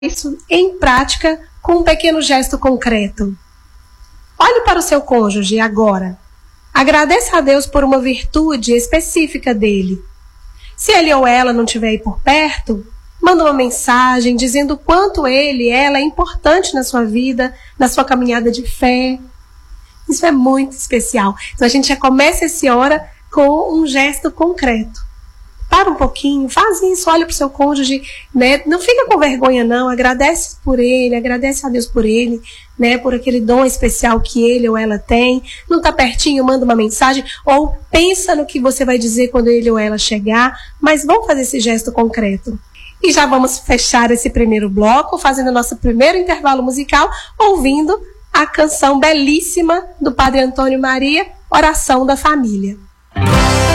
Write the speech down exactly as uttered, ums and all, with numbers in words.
isso em prática com um pequeno gesto concreto. Olhe para o seu cônjuge agora. Agradeça a Deus por uma virtude específica dele. Se ele ou ela não estiver aí por perto, manda uma mensagem dizendo o quanto ele, ela é importante na sua vida, na sua caminhada de fé. Isso é muito especial. Então a gente já começa esse hora com um gesto concreto. Para um pouquinho, faz isso, olha para o seu cônjuge, né? Não fica com vergonha não, agradece por ele, agradece a Deus por ele, né? Por aquele dom especial que ele ou ela tem. Não está pertinho, manda uma mensagem, ou pensa no que você vai dizer quando ele ou ela chegar, mas vamos fazer esse gesto concreto. E já vamos fechar esse primeiro bloco, fazendo nosso primeiro intervalo musical, ouvindo a canção belíssima do Padre Antônio Maria, Oração da Família.